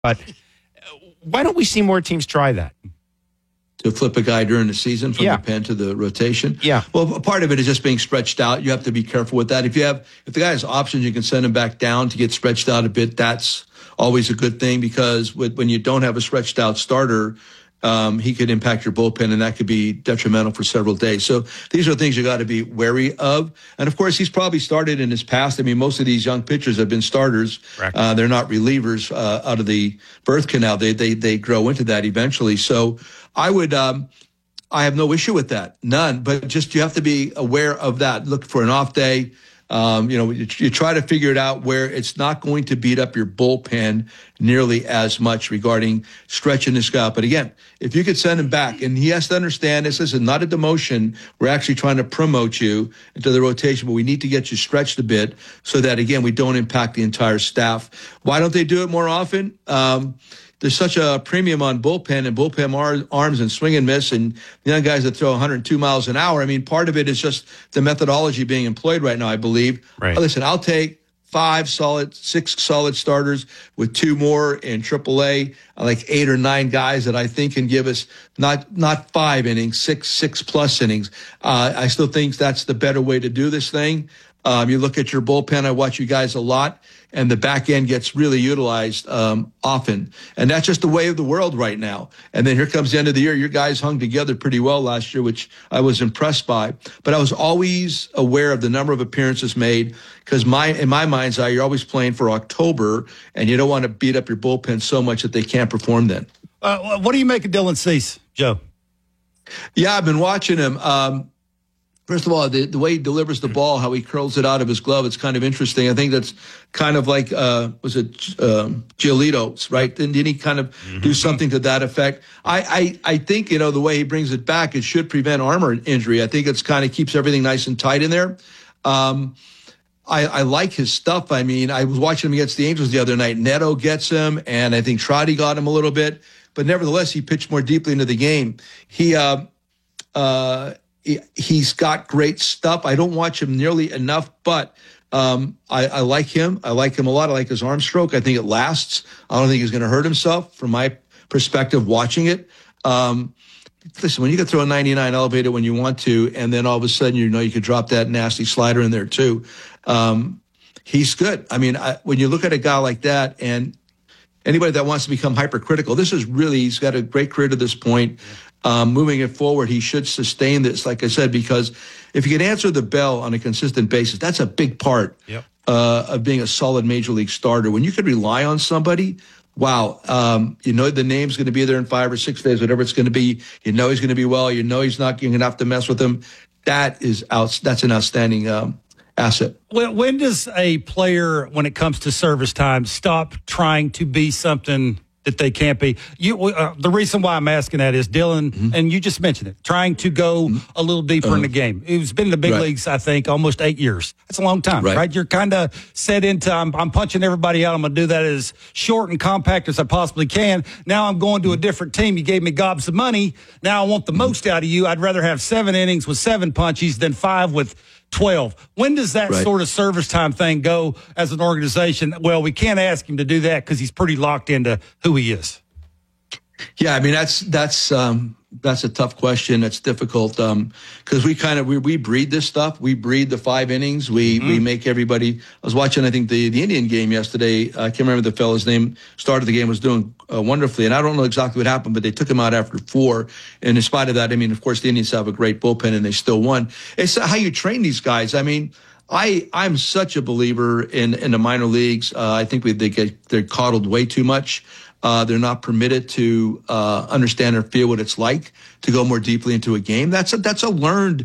But why don't we see more teams try that? To flip a guy during the season from Yeah. the pen to the rotation. Yeah. Well, part of it is just being stretched out. You have to be careful with that. If the guy has options, you can send him back down to get stretched out a bit. That's always a good thing, because when you don't have a stretched out starter, he could impact your bullpen, and that could be detrimental for several days. So these are things you got to be wary of. And of course, he's probably started in his past. I mean, most of these young pitchers have been starters. They're not relievers out of the birth canal. They grow into that eventually. So I have no issue with that, none. But just you have to be aware of that. Look for an off day. You try to figure it out where it's not going to beat up your bullpen nearly as much regarding stretching this guy out. But again, if you could send him back, and he has to understand this is not a demotion. We're actually trying to promote you into the rotation, but we need to get you stretched a bit so that, again, we don't impact the entire staff. Why don't they do it more often? There's such a premium on bullpen and bullpen arms and swing and miss and young guys that throw 102 miles an hour. I mean, part of it is just the methodology being employed right now, I believe. Right. Listen, I'll take 6 solid starters with 2 more in AAA. I like 8 or 9 guys that I think can give us not 5 innings, 6 plus innings. I still think that's the better way to do this thing. You look at your bullpen. I watch you guys a lot, and the back end gets really utilized often. And that's just the way of the world right now. And then here comes the end of the year. Your guys hung together pretty well last year, which I was impressed by. But I was always aware of the number of appearances made, because in my mind's eye, you're always playing for October, and you don't want to beat up your bullpen so much that they can't perform then. What do you make of Dylan Cease, Joe? Yeah, I've been watching him. First of all, the way he delivers the ball, how he curls it out of his glove, it's kind of interesting. I think that's kind of like, Giolito's, right? Didn't he kind of do something to that effect? I think, the way he brings it back, it should prevent arm injury. I think it's kind of keeps everything nice and tight in there. I like his stuff. I mean, I was watching him against the Angels the other night. Neto gets him, and I think Trotty got him a little bit. But nevertheless, he pitched more deeply into the game. He's got great stuff. I don't watch him nearly enough, but I like him. I like him a lot. I like his arm stroke. I think it lasts. I don't think he's going to hurt himself from my perspective watching it. Listen, when you can throw a 99 elevator when you want to, and then all of a sudden you could drop that nasty slider in there too, he's good. I mean, when you look at a guy like that, and anybody that wants to become hypercritical, he's got a great career to this point. Moving it forward, he should sustain this, like I said, because if you can answer the bell on a consistent basis, that's a big part of being a solid major league starter. When you can rely on somebody, wow, the name's going to be there in 5 or 6 days, whatever it's going to be. He's going to be well. He's not going to have to mess with him. That's an outstanding asset. When does a player, when it comes to service time, stop trying to be something that they can't be? The reason why I'm asking that is Dylan, and you just mentioned it, trying to go a little deeper in the game. He's been in the big leagues, I think, almost 8 years. That's a long time, right? You're kind of set into, I'm punching everybody out. I'm going to do that as short and compact as I possibly can. Now I'm going to a different team. You gave me gobs of money. Now I want the most out of you. I'd rather have 7 innings with 7 punchies than 5 with 12. When does that sort of service time thing go as an organization? Well, we can't ask him to do that because he's pretty locked into who he is. Yeah, I mean, that's a tough question. That's difficult because we breed this stuff. We breed the 5 innings. We make everybody. I was watching, I think, the Indian game yesterday. I can't remember the fellow's name. Started the game, was doing wonderfully, and I don't know exactly what happened, but they took him out after 4. And in spite of that, I mean, of course, the Indians have a great bullpen, and they still won. It's how you train these guys. I mean, I'm such a believer in the minor leagues. I think they're coddled way too much. They're not permitted to understand or feel what it's like to go more deeply into a game. That's a learned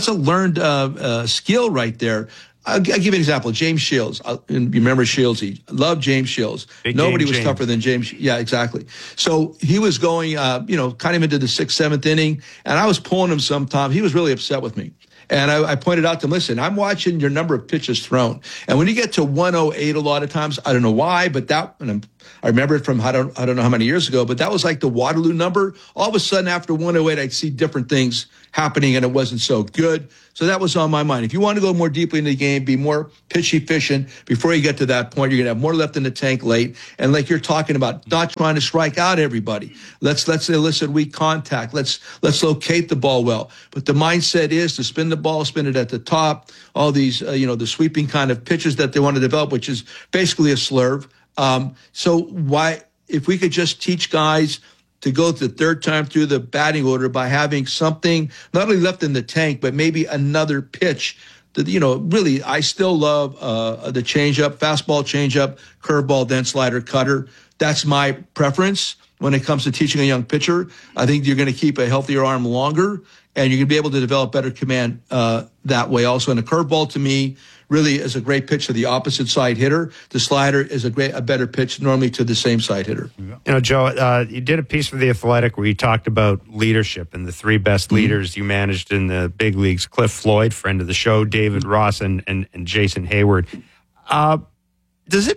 skill right there. I'll give you an example. James Shields. You remember Shields? I love James Shields. Nobody was tougher than James. Yeah, exactly. So he was going, kind of into the 6th, 7th inning, and I was pulling him sometimes. He was really upset with me. And I pointed out to him, listen, I'm watching your number of pitches thrown. And when you get to 108 a lot of times, I don't know why, but I I remember it from I don't know how many years ago, but that was like the Waterloo number. All of a sudden, after 108, I'd see different things happening, and it wasn't so good. So that was on my mind. If you want to go more deeply into the game, be more pitch efficient before you get to that point, you're going to have more left in the tank late. And like you're talking about, not trying to strike out everybody. Let's elicit weak contact. Let's locate the ball well. But the mindset is to spin the ball, spin it at the top. All these, the sweeping kind of pitches that they want to develop, which is basically a slurve. So why, if we could just teach guys to go the third time through the batting order by having something not only left in the tank, but maybe another pitch that, really, I still love the changeup, fastball, changeup, curveball, then slider, cutter. That's my preference when it comes to teaching a young pitcher. I think you're going to keep a healthier arm longer, and you're going to be able to develop better command that way also. And a curveball, to me, really is a great pitch to the opposite side hitter. The slider is a better pitch normally to the same side hitter. Joe, you did a piece for The Athletic where you talked about leadership and the three best leaders you managed in the big leagues: Cliff Floyd, friend of the show, David Ross, and Jason Hayward. Does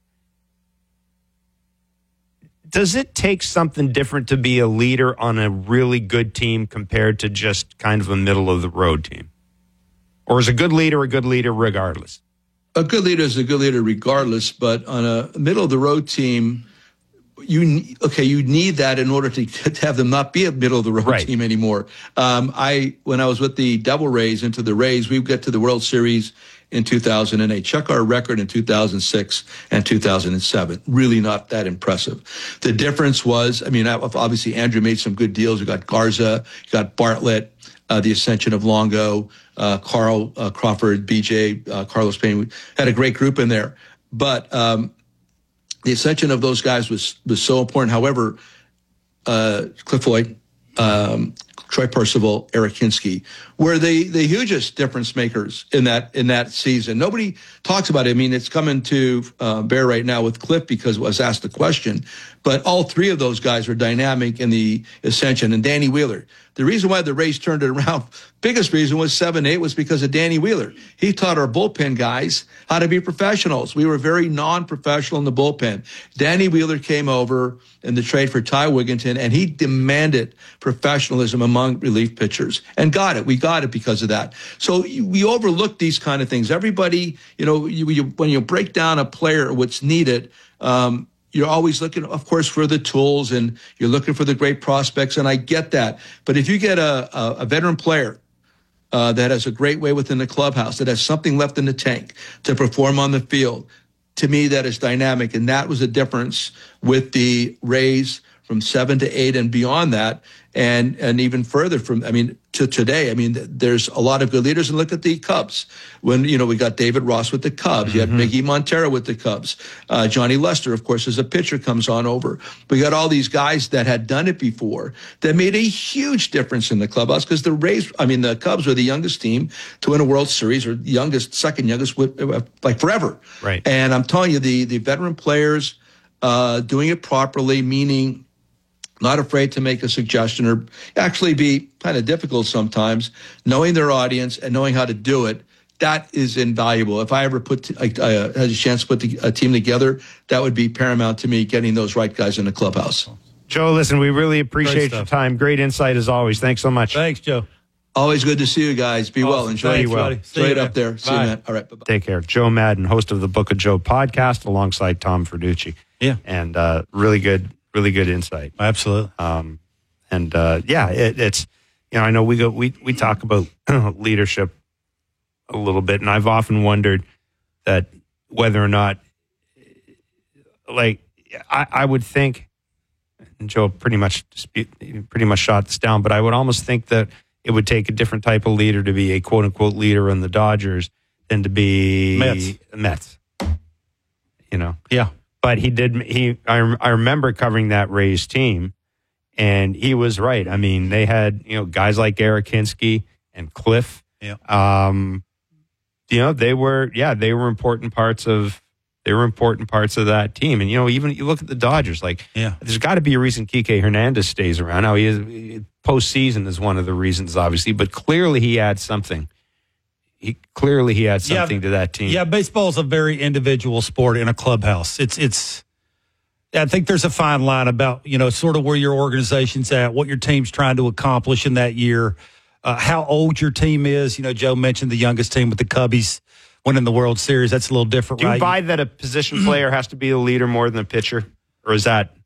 it take something different to be a leader on a really good team compared to just kind of a middle-of-the-road team? Or is a good leader regardless? A good leader is a good leader regardless, but on a middle-of-the-road team, you need that in order to have them not be a middle-of-the-road team anymore. When I was with the Devil Rays into the Rays, we get to the World Series in 2008. Check our record in 2006 and 2007. Really not that impressive. The difference was, obviously Andrew made some good deals. You got Garza, you got Bartlett, the ascension of Longo, Carl Crawford, BJ, Carlos Payne. We had a great group in there. But the ascension of those guys was so important. However, Cliff Floyd, Troy Percival, Eric Hinsky were the hugest difference makers in that season. Nobody talks about it. It's coming to bear right now with Cliff because it was asked the question. But all three of those guys were dynamic in the ascension. And Danny Wheeler. The reason why the Rays turned it around, biggest reason was 7-8 was because of Danny Wheeler. He taught our bullpen guys how to be professionals. We were very non-professional in the bullpen. Danny Wheeler came over in the trade for Ty Wigginton, and he demanded professionalism among relief pitchers and got it. We got it because of that. So we overlook these kind of things. Everybody, when you break down a player, what's needed, you're always looking, of course, for the tools, and you're looking for the great prospects, and I get that. But if you get a veteran player that has a great way within the clubhouse, that has something left in the tank to perform on the field, to me, that is dynamic. And that was the difference with the Rays from 7 to 8 and beyond that, and even further to today. There's a lot of good leaders. And look at the Cubs. When, we got David Ross with the Cubs. You had Miggy Montero with the Cubs. Johnny Lester, of course, as a pitcher comes on over. We got all these guys that had done it before that made a huge difference in the clubhouse because the Cubs were the youngest team to win a World Series, or the second youngest, like forever. Right. And I'm telling you, the veteran players doing it properly, meaning not afraid to make a suggestion or actually be kind of difficult sometimes, knowing their audience and knowing how to do it, that is invaluable. If I ever had a chance to put a team together, that would be paramount to me, getting those right guys in the clubhouse. Joe, listen, we really appreciate your time. Great insight as always. Thanks so much. Thanks, Joe. Always good to see you guys. Be well. Enjoy it. Well. Straight up there. See you, man. All right. Bye-bye. Take care. Joe Madden, host of the Book of Joe podcast, alongside Tom Ferducci. Yeah. And really good insight. Absolutely. It's, I know we talk about leadership a little bit, and I've often wondered that whether or not, like, I would think, and Joe pretty much shot this down, but I would almost think that it would take a different type of leader to be a quote unquote leader in the Dodgers than to be Mets. Yeah. But I remember covering that Rays team, and he was right. They had, guys like Eric Hinsky and Cliff. Yeah. They were important parts of that team. And, even you look at the Dodgers, there's got to be a reason Kike Hernandez stays around. Now, postseason is one of the reasons, obviously, but clearly he adds something. He had something to that team. Yeah, baseball is a very individual sport in a clubhouse. It's I think there's a fine line about, sort of where your organization's at, what your team's trying to accomplish in that year, how old your team is. Joe mentioned the youngest team with the Cubbies winning the World Series. That's a little different, Do you right? buy that a position player has to be the leader more than a pitcher? Or is that